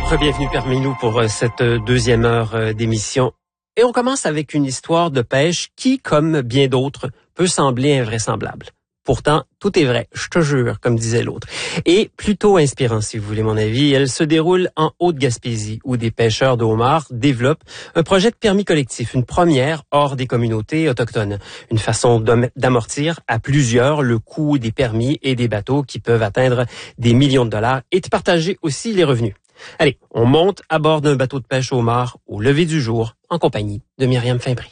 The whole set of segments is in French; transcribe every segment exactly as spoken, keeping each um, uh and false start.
Bienvenue parmi nous pour cette deuxième heure d'émission. Et on commence avec une histoire de pêche qui, comme bien d'autres, peut sembler invraisemblable. Pourtant, tout est vrai, je te jure, comme disait l'autre. Et plutôt inspirant, si vous voulez mon avis. Elle se déroule en Haute-Gaspésie, où des pêcheurs de homards développent un projet de permis collectif, une première hors des communautés autochtones. Une façon d'amortir à plusieurs le coût des permis et des bateaux qui peuvent atteindre des millions de dollars et de partager aussi les revenus. Allez, on monte à bord d'un bateau de pêche au homard au lever du jour, en compagnie de Myriam Fimbry.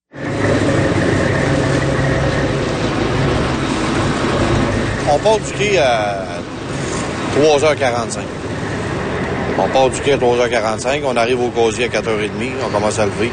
On part du quai à trois heures quarante-cinq. On part du quai à trois heures quarante-cinq, on arrive au casier à quatre heures trente, on commence à lever.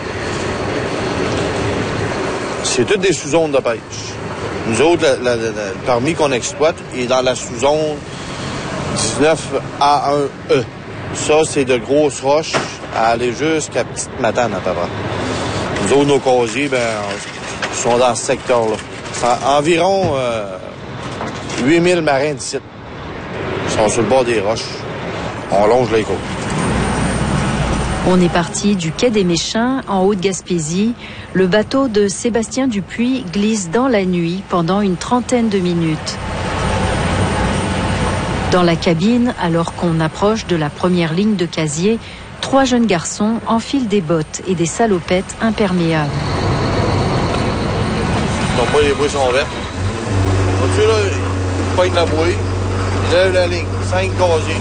C'est toutes des sous-zones de pêche. Nous autres, la, la, la, le permis qu'on exploite est dans la sous-zone dix-neuf A un E. Ça, c'est de grosses roches à aller jusqu'à Petite Matane, à peu près. Nous autres, nos casiers, ben, sont dans ce secteur-là. C'est environ euh, huit mille marins d'ici. Ils sont sur le bord des roches. On longe les côtes. On est parti du quai des Méchins, en Haute-Gaspésie. Le bateau de Sébastien Dupuis glisse dans la nuit pendant une trentaine de minutes. Dans la cabine, alors qu'on approche de la première ligne de casier, trois jeunes garçons enfilent des bottes et des salopettes imperméables. Donc moi, les bouées sont vertes. Vois-tu, là, il pogne la bouée, il lève la ligne, cinq casiers.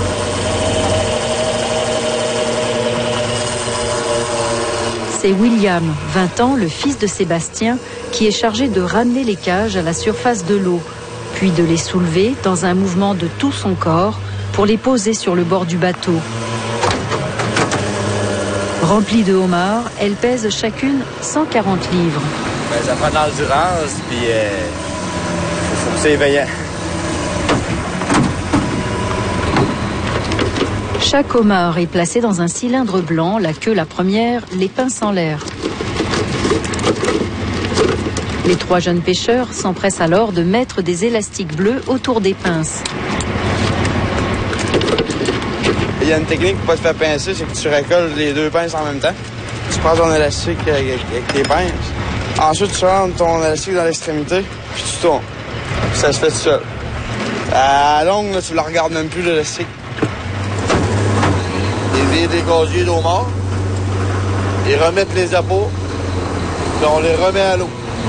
C'est William, vingt ans, le fils de Sébastien, qui est chargé de ramener les cages à la surface de l'eau, puis de les soulever dans un mouvement de tout son corps pour les poser sur le bord du bateau. Remplies de homards, elles pèsent chacune cent quarante livres. Ben, ça prend de l'endurance, puis euh, faut, faut que c'est éveillant. Chaque homard est placé dans un cylindre blanc, la queue la première, les pinces en l'air. Les trois jeunes pêcheurs s'empressent alors de mettre des élastiques bleus autour des pinces. Il y a une technique pour pas se faire pincer, c'est que tu récoltes les deux pinces en même temps. Tu prends ton élastique avec, avec tes pinces. Ensuite, tu rentres ton élastique dans l'extrémité, puis tu tournes. Puis ça se fait tout seul. À la longue, là, tu ne la regardes même plus, l'élastique. Ils vident les casiers d'homard, ils remettent les appâts, puis on les remet à l'eau.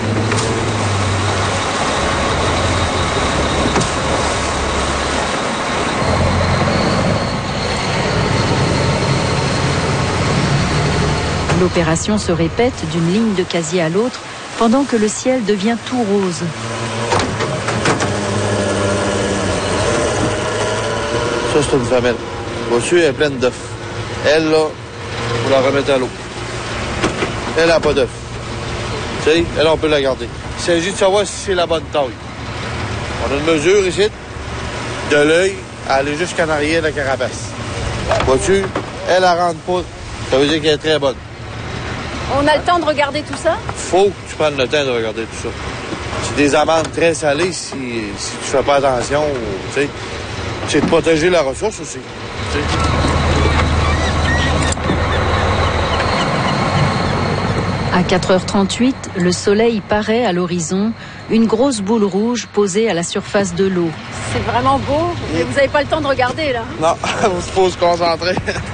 L'opération se répète d'une ligne de casier à l'autre pendant que le ciel devient tout rose. Ça, c'est une femelle. Vois-tu, elle est pleine d'œufs. Elle, là, faut la remettre à l'eau. Elle n'a pas d'œufs. Tu sais, elle, on peut la garder. Il s'agit de savoir si c'est la bonne taille. On a une mesure ici, de l'œil, à aller jusqu'en arrière de la carapace. Vois-tu, elle, elle rentre pas. Ça veut dire qu'elle est très bonne. On a le temps de regarder tout ça? Faut que tu prennes le temps de regarder tout ça. C'est des amandes très salées si, si tu fais pas attention. Tu sais, c'est de protéger la ressource aussi. Tu sais. À quatre heures trente-huit, le soleil paraît à l'horizon, une grosse boule rouge posée à la surface de l'eau. C'est vraiment beau, mais vous n'avez pas le temps de regarder, là. Non, il faut se concentrer.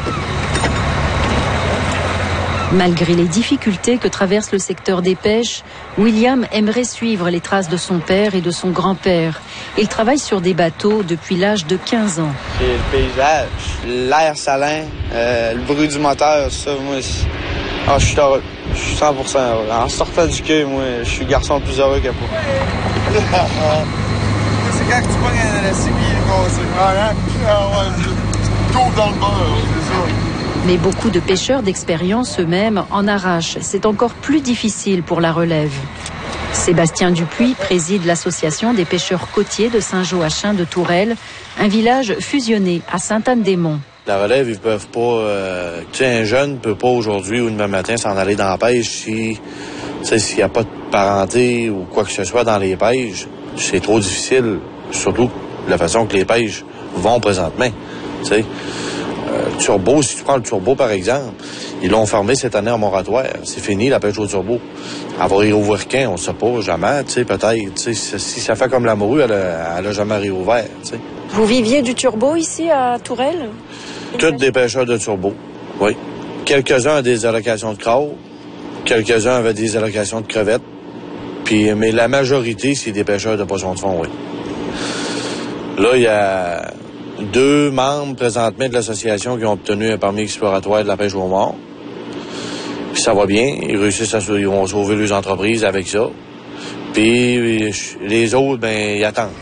Malgré les difficultés que traverse le secteur des pêches, William aimerait suivre les traces de son père et de son grand-père. Il travaille sur des bateaux depuis l'âge de quinze ans. C'est le paysage, l'air salin, euh, le bruit du moteur, ça, moi, ah, je suis heureux. Je suis cent pour cent heureux. En sortant du quai, moi, je suis le garçon le plus heureux qu'il y a pas. C'est quand tu pognes un élastique qui est cassé. Ah ouais, tu tombes dans le beurre, c'est ça. Mais beaucoup de pêcheurs d'expérience eux-mêmes en arrachent. C'est encore plus difficile pour la relève. Sébastien Dupuis préside l'association des pêcheurs côtiers de Saint-Joachim de Tourelle, un village fusionné à Sainte-Anne-des-Monts. La relève, ils peuvent pas... Euh, tu sais, un jeune peut pas aujourd'hui ou demain matin s'en aller dans la pêche si... Tu sais, s'il n'y a pas de parenté ou quoi que ce soit dans les pêches. C'est trop difficile, surtout de la façon que les pêches vont présentement, tu sais. Euh, turbo, si tu prends le turbo, par exemple, ils l'ont fermé cette année en moratoire. C'est fini, la pêche au turbo. Elle va réouvrir quand? On ne sait pas, jamais, tu sais, peut-être. Tu sais, si ça fait comme la morue, elle a, elle a jamais réouvert, tu sais. Vous viviez du turbo ici à Tourelle? Toutes des pêcheurs de turbo, oui. Quelques-uns avaient des allocations de crabe, quelques-uns avaient des allocations de crevettes, puis, mais la majorité, c'est des pêcheurs de poissons de fond, oui. Là, il y a deux membres présentement de l'association qui ont obtenu un permis exploratoire de la pêche au homard. Puis ça va bien, ils réussissent à ils vont sauver leurs entreprises avec ça. Puis les autres, ben, ils attendent.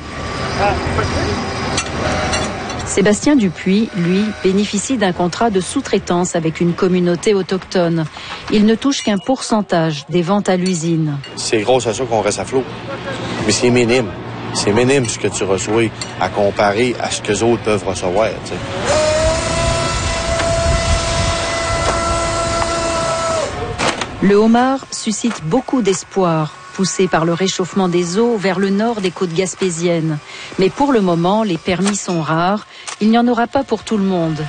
Sébastien Dupuis, lui, bénéficie d'un contrat de sous-traitance avec une communauté autochtone. Il ne touche qu'un pourcentage des ventes à l'usine. C'est gros à ça qu'on reste à flot. Mais c'est minime. C'est minime ce que tu reçois à comparer à ce que les autres peuvent recevoir, tu sais. Le homard suscite beaucoup d'espoir, poussé par le réchauffement des eaux vers le nord des côtes gaspésiennes. Mais pour le moment, les permis sont rares. Il n'y en aura pas pour tout le monde.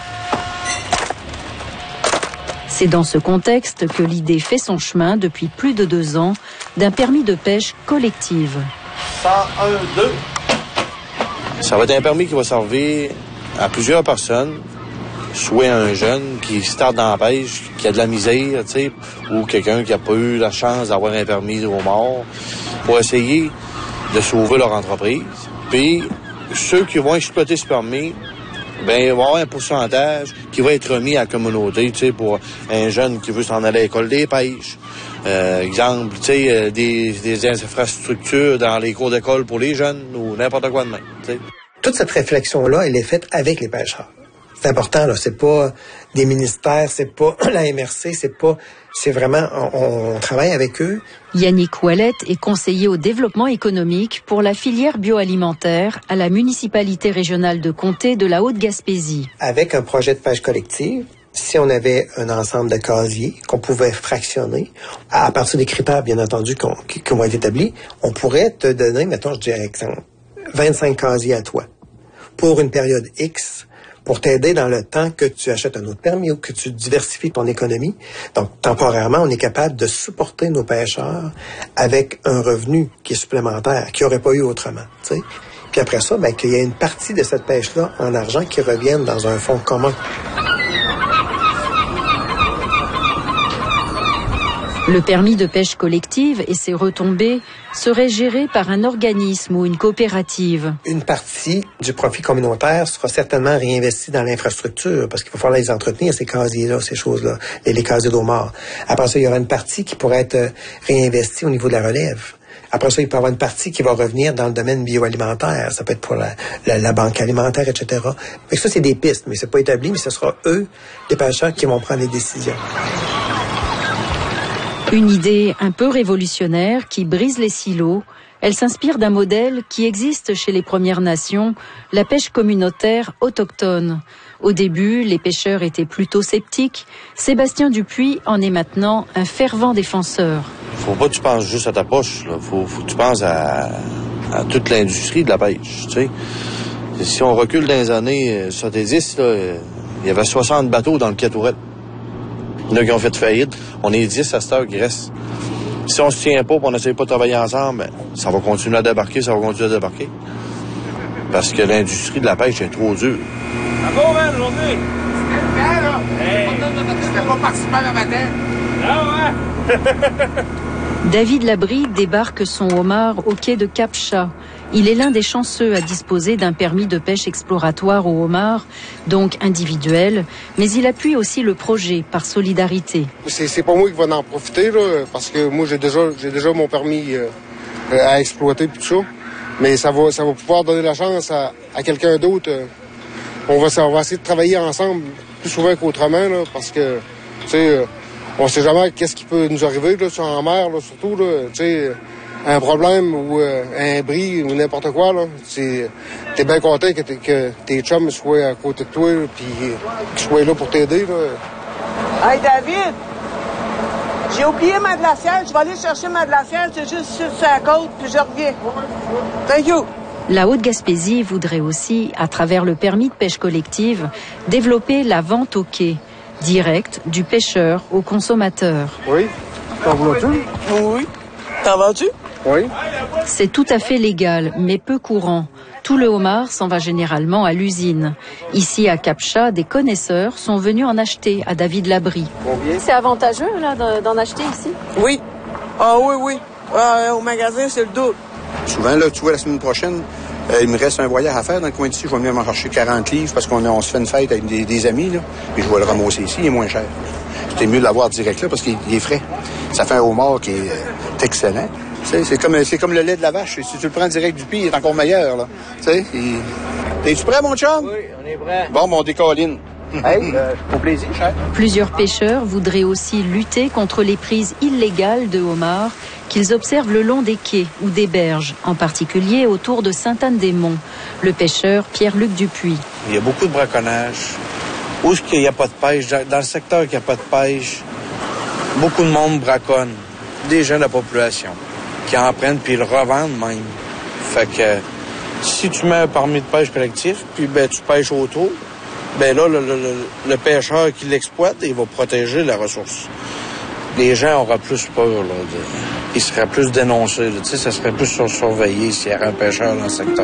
C'est dans ce contexte que l'idée fait son chemin depuis plus de deux ans d'un permis de pêche collective. cent un deux. Ça va être un permis qui va servir à plusieurs personnes, soit un jeune qui starte dans la pêche, qui a de la misère, tu sais, ou quelqu'un qui n'a pas eu la chance d'avoir un permis au mort, pour essayer de sauver leur entreprise. Puis, ceux qui vont exploiter ce permis, ben, il va y avoir un pourcentage qui va être remis à la communauté, tu sais, pour un jeune qui veut s'en aller à l'école des pêches. Euh, exemple, tu sais, euh, des, des infrastructures dans les cours d'école pour les jeunes ou n'importe quoi de même, tu sais. Toute cette réflexion-là, elle est faite avec les pêcheurs. C'est important, là. C'est pas des ministères, c'est pas la M R C, c'est pas... C'est vraiment... On, on travaille avec eux. Yannick Ouellette est conseiller au développement économique pour la filière bioalimentaire à la municipalité régionale de Comté de la Haute-Gaspésie. Avec un projet de pêche collective, si on avait un ensemble de casiers qu'on pouvait fractionner, à partir des critères, bien entendu, qu'on, qui, qui vont être établis, on pourrait te donner, mettons, je dis exemple, vingt-cinq casiers à toi pour une période X, pour t'aider dans le temps que tu achètes un autre permis ou que tu diversifies ton économie. Donc, temporairement, on est capable de supporter nos pêcheurs avec un revenu qui est supplémentaire, qu'il n'y aurait pas eu autrement, tu sais. Puis après ça, ben, qu'il y ait une partie de cette pêche-là en argent qui revienne dans un fonds commun. Le permis de pêche collective et ses retombées seraient gérés par un organisme ou une coopérative. Une partie du profit communautaire sera certainement réinvestie dans l'infrastructure parce qu'il va falloir les entretenir, ces casiers-là, ces choses-là, et les casiers d'eau mort. Après ça, il y aura une partie qui pourrait être réinvestie au niveau de la relève. Après ça, il peut y avoir une partie qui va revenir dans le domaine bioalimentaire. Ça peut être pour la, la, la banque alimentaire, et cetera. Fait que ça, c'est des pistes, mais c'est pas établi, mais ce sera eux, les pêcheurs, qui vont prendre les décisions. Une idée un peu révolutionnaire qui brise les silos. Elle s'inspire d'un modèle qui existe chez les Premières Nations, la pêche communautaire autochtone. Au début, les pêcheurs étaient plutôt sceptiques. Sébastien Dupuis en est maintenant un fervent défenseur. Faut pas que tu penses juste à ta poche, là. Faut, faut que tu penses à, à toute l'industrie de la pêche, tu sais. Si on recule dans les années soixante-dix, là, il y avait soixante bateaux dans le quai Tourette. Il y en a qui ont fait faillite. On est dix à cette heure qui reste. Si on se tient pas et on n'essaie pas de travailler ensemble, ben, ça va continuer à débarquer, ça va continuer à débarquer. Parce que l'industrie de la pêche est trop dure. Ça va, man, aujourd'hui? C'était là. Hey. C'était pas participant à matin. Ah ouais. David Labrie débarque son homard au quai de Cap-Chat. Il est l'un des chanceux à disposer d'un permis de pêche exploratoire au homard, donc individuel, mais il appuie aussi le projet par solidarité. C'est, c'est pas moi qui va en profiter, là, parce que moi j'ai déjà j'ai déjà mon permis euh, à exploiter tout ça. Mais ça va ça va pouvoir donner la chance à, à quelqu'un d'autre. Euh, on va on va essayer de travailler ensemble plus souvent qu'autrement, là, parce que tu sais euh, on sait jamais qu'est-ce qui peut nous arriver là, sur en mer, là, surtout là, tu sais. Un problème ou euh, un bris ou n'importe quoi, là, c'est, t'es bien content que, que tes chums soient à côté de toi puis qu'ils soient là pour t'aider. Là. Hey David, j'ai oublié ma glacière, je vais aller chercher ma glacière, c'est juste sur la côte puis je reviens. Thank you. La Haute-Gaspésie voudrait aussi, à travers le permis de pêche collective, développer la vente au quai, directe du pêcheur au consommateur. Oui. T'en veux-tu? Oui. T'en vends-tu? Oui. C'est tout à fait légal, mais peu courant. Tout le homard s'en va généralement à l'usine. Ici, à Cap-Chat, des connaisseurs sont venus en acheter à David Labrie. Combien? C'est avantageux là, d'en acheter ici? Oui. Ah oui, oui. Ah, au magasin, c'est le double. Souvent, là, tu vois, la semaine prochaine, euh, il me reste un voyage à faire dans le coin d'ici. Je vais venir m'en chercher quarante livres parce qu'on on se fait une fête avec des, des amis, là. Et je vais le ramasser ici, il est moins cher. C'était mieux de l'avoir direct là parce qu'il est frais. Ça fait un homard qui est euh, excellent. C'est, c'est, comme, c'est comme le lait de la vache. Si tu le prends direct du pied, il est encore meilleur, là. Tu sais, il... T'es-tu prêt, mon chum? Oui, on est prêt. Bon, mon décolline. Hey, euh, au plaisir, cher. Plusieurs pêcheurs voudraient aussi lutter contre les prises illégales de homards qu'ils observent le long des quais ou des berges, en particulier autour de Sainte-Anne-des-Monts. Le pêcheur Pierre-Luc Dupuis. Il y a beaucoup de braconnage. Où est-ce qu'il n'y a pas de pêche? Dans le secteur qu'il n'y a pas de pêche, beaucoup de monde braconne. Des gens de la population qui en prennent puis ils le revendent même. Fait que si tu mets un permis de pêche collectif, puis ben tu pêches autour, ben là, le, le, le pêcheur qui l'exploite, il va protéger la ressource. Les gens auraient plus peur, là. De, ils seraient plus dénoncés, là. Tu sais, ça serait plus surveillé s'il y avait un pêcheur dans le secteur.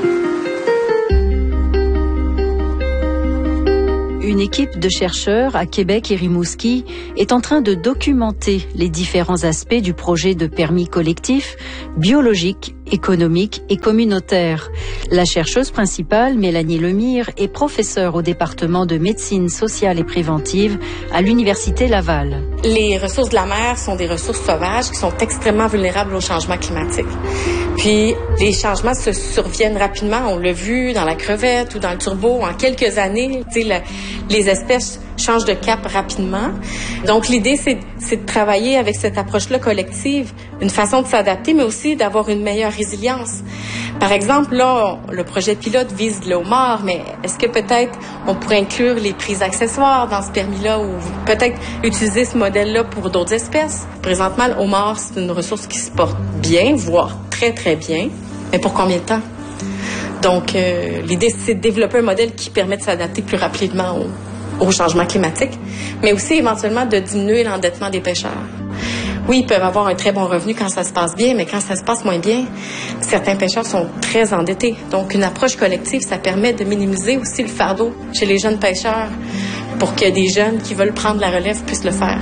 Une équipe de chercheurs à Québec et Rimouski est en train de documenter les différents aspects du projet de permis collectif, biologique, économique et communautaire. La chercheuse principale, Mélanie Lemire, est professeure au département de médecine sociale et préventive à l'Université Laval. Les ressources de la mer sont des ressources sauvages qui sont extrêmement vulnérables au changement climatique. Puis, les changements se surviennent rapidement. On l'a vu dans la crevette ou dans le turbo. En quelques années, tu sais, la, les espèces changent de cap rapidement. Donc, l'idée, c'est, c'est de travailler avec cette approche-là collective, une façon de s'adapter, mais aussi d'avoir une meilleure résilience. Par exemple, là, le projet pilote vise le homard, mais est-ce que peut-être on pourrait inclure les prises accessoires dans ce permis-là ou peut-être utiliser ce modèle-là pour d'autres espèces? Présentement, le homard, c'est une ressource qui se porte bien, voire très, très bien. Mais pour combien de temps? Donc, euh, l'idée, c'est de développer un modèle qui permet de s'adapter plus rapidement au, au changement climatique, mais aussi éventuellement de diminuer l'endettement des pêcheurs. Oui, ils peuvent avoir un très bon revenu quand ça se passe bien, mais quand ça se passe moins bien, certains pêcheurs sont très endettés. Donc, une approche collective, ça permet de minimiser aussi le fardeau chez les jeunes pêcheurs pour que des jeunes qui veulent prendre la relève puissent le faire.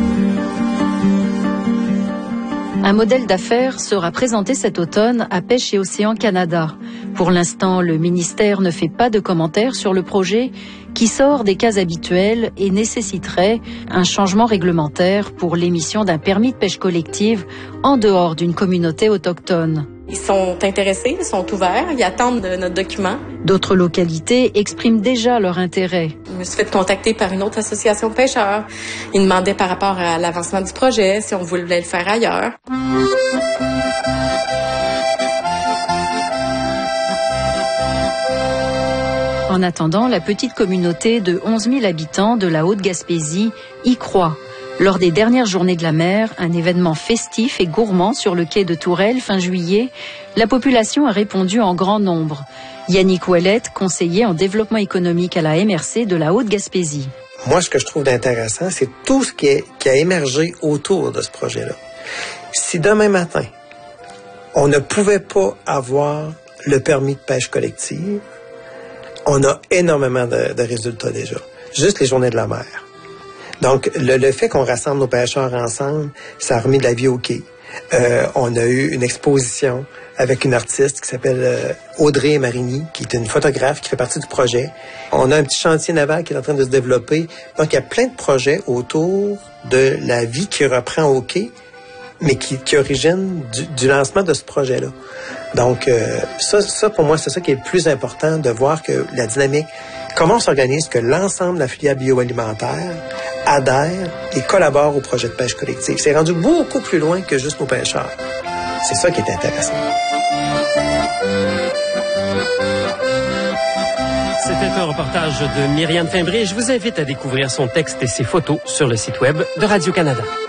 Un modèle d'affaires sera présenté cet automne à Pêche et Océan Canada. Pour l'instant, le ministère ne fait pas de commentaires sur le projet qui sort des cases habituelles et nécessiterait un changement réglementaire pour l'émission d'un permis de pêche collective en dehors d'une communauté autochtone. Ils sont intéressés, ils sont ouverts, ils attendent de notre document. D'autres localités expriment déjà leur intérêt. Je me suis fait contacter par une autre association de pêcheurs. Ils demandaient par rapport à l'avancement du projet, si on voulait le faire ailleurs. En attendant, la petite communauté de onze mille habitants de la Haute-Gaspésie y croit. Lors des dernières journées de la mer, un événement festif et gourmand sur le quai de Tourelle fin juillet, la population a répondu en grand nombre. Yannick Ouellette, conseiller en développement économique à la M R C de la Haute-Gaspésie. Moi, ce que je trouve d'intéressant, c'est tout ce qui, est, qui a émergé autour de ce projet-là. Si demain matin, on ne pouvait pas avoir le permis de pêche collective, on a énormément de, de résultats déjà. Juste les journées de la mer. Donc, le, le fait qu'on rassemble nos pêcheurs ensemble, ça a remis de la vie au quai. Euh, on a eu une exposition avec une artiste qui s'appelle euh, Audrey Marigny, qui est une photographe qui fait partie du projet. On a un petit chantier naval qui est en train de se développer. Donc, il y a plein de projets autour de la vie qui reprend au quai, mais qui, qui origine du, du lancement de ce projet-là. Donc, euh, ça, ça, pour moi, c'est ça qui est le plus important, de voir que la dynamique, comment on s'organise, que l'ensemble de la filière bioalimentaire adhère et collabore au projet de pêche collective. C'est rendu beaucoup plus loin que juste nos pêcheurs. C'est ça qui est intéressant. C'était un reportage de Myriam Fimbré. Je vous invite à découvrir son texte et ses photos sur le site web de Radio-Canada.